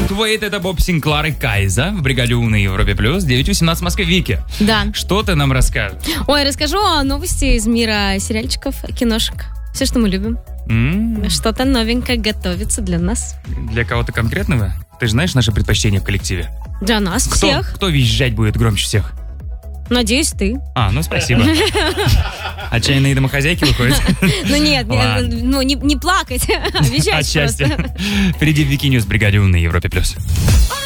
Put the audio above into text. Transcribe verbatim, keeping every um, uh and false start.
Уэйт, это Боб Синклар и Кайза в бригаде У на Европе Плюс. девять восемнадцать в Москве. Вики, Да. что ты нам расскажешь? Ой, расскажу о новости из мира сериальчиков, киношек. Все, что мы любим. М-м, Что-то новенькое готовится для нас. Для кого-то конкретного? Ты же знаешь наши предпочтения в коллективе? Для нас Кто, всех. кто визжать будет громче всех? Надеюсь, ты. А, ну спасибо. Отчаянные домохозяйки выходят. Ну нет, не- Ладно. ну не, не плакать, а визжать От счастья. просто. Впереди Вики Ньюс в бригаде У на Европе Плюс.